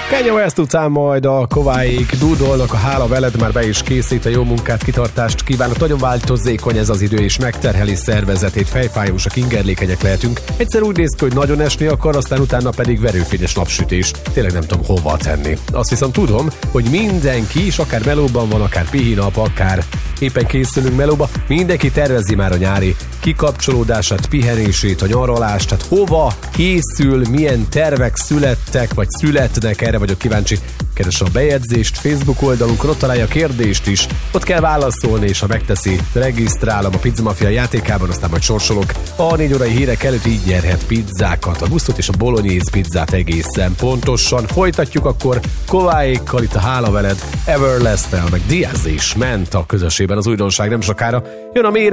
Kanye West után majd a Kováék dúdolnak, a hála veled már be is készít, a jó munkát, kitartást kívánok. Nagyon változékony ez az idő, és megterheli szervezetét, fejfájósak, ingerlékenyek lehetünk. Egyszer úgy néz ki, hogy nagyon esni akar, aztán utána pedig verőfényes napsütés. Tényleg nem tudom hova tenni. Azt viszont tudom, hogy mindenki, és akár melóban van, akár pihinap, akár éppen készülünk melóba, mindenki tervezi már a nyári kikapcsolódását, pihenését, a nyaralást, tehát hova készül, milyen tervek születtek, vagy születnek, erre vagyok kíváncsi. Keresse a bejegyzést Facebook oldalunkon, ott találja a kérdést is, ott kell válaszolni, és ha megteszi, regisztrálom a Pizza Mafia játékában, aztán majd sorsolok. A 4 órai hírek előtt így nyerhet pizzákat, a gusztot és a bolognese pizzát egészen pontosan. Folytatjuk akkor Kováékkal, itt a hála veled, Everlast-tel, meg Diaz is ment a közösségben az újdonság nem sokára. Jön a mére